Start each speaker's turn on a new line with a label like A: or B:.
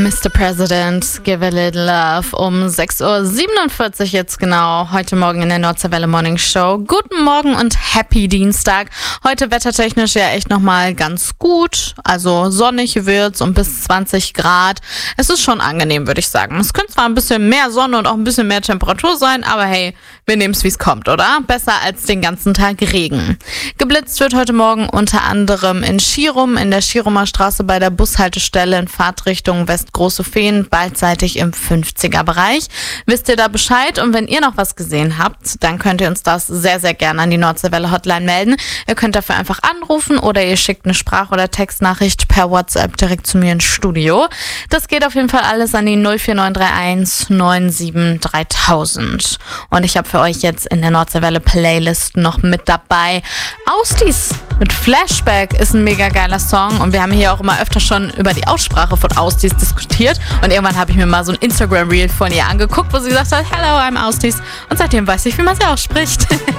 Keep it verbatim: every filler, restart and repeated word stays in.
A: Mister President, give a little love um sechs Uhr siebenundvierzig jetzt genau, heute Morgen in der Nordseewelle Morning Show. Guten Morgen und Happy Dienstag. Heute wettertechnisch ja echt nochmal ganz gut, also sonnig wird's und bis zwanzig Grad. Es ist schon angenehm, würde ich sagen. Es könnte zwar ein bisschen mehr Sonne und auch ein bisschen mehr Temperatur sein, aber hey, wir nehmen's, wie's kommt, oder? Besser als den ganzen Tag Regen. Geblitzt wird heute Morgen unter anderem in Schirum, in der Schirumer Straße bei der Bushaltestelle in Fahrtrichtung Westgroße Feen, beidseitig im fünfziger Bereich. Wisst ihr da Bescheid? Und wenn ihr noch was gesehen habt, dann könnt ihr uns das sehr, sehr gerne an die Nordseewelle Hotline melden. Ihr könnt dafür einfach anrufen oder ihr schickt eine Sprach- oder Textnachricht per WhatsApp direkt zu mir ins Studio. Das geht auf jeden Fall alles an die null vier neun drei eins neun sieben dreitausend. Und ich habe für euch jetzt in der Nordseewelle Playlist noch mit dabei Austis mit Flashback, ist ein mega geiler Song und wir haben hier auch immer öfter schon über die Aussprache von Austis diskutiert und irgendwann habe ich mir mal so ein Instagram-Reel von ihr angeguckt, wo sie gesagt hat, hello, I'm Austis, und seitdem weiß ich, wie man sie ausspricht.